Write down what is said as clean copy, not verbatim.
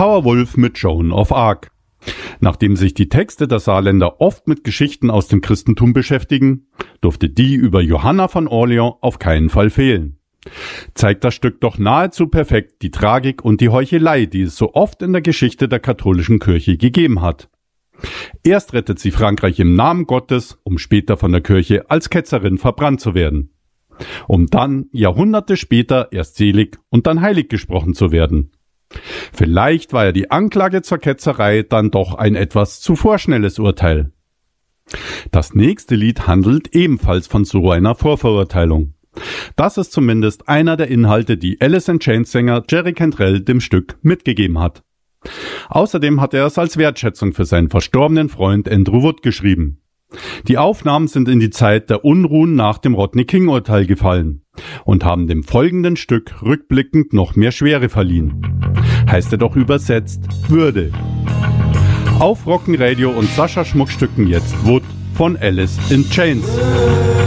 Powerwolf mit Joan of Arc. Nachdem sich die Texte der Saarländer oft mit Geschichten aus dem Christentum beschäftigen, durfte die über Johanna von Orleans auf keinen Fall fehlen. Zeigt das Stück doch nahezu perfekt die Tragik und die Heuchelei, die es so oft in der Geschichte der katholischen Kirche gegeben hat. Erst rettet sie Frankreich im Namen Gottes, um später von der Kirche als Ketzerin verbrannt zu werden. Um dann Jahrhunderte später erst selig und dann heilig gesprochen zu werden. Vielleicht war ja die Anklage zur Ketzerei dann doch ein etwas zu vorschnelles Urteil. Das nächste Lied handelt ebenfalls von so einer Vorverurteilung. Das ist zumindest einer der Inhalte, die Alice in Chains Sänger Jerry Cantrell dem Stück mitgegeben hat. Außerdem hat er es als Wertschätzung für seinen verstorbenen Freund Andrew Wood geschrieben. Die Aufnahmen sind in die Zeit der Unruhen nach dem Rodney King-Urteil gefallen und haben dem folgenden Stück rückblickend noch mehr Schwere verliehen. Heißt er doch übersetzt Würde. Auf Rockenradio und Sascha Schmuckstücken jetzt Wood von Alice in Chains.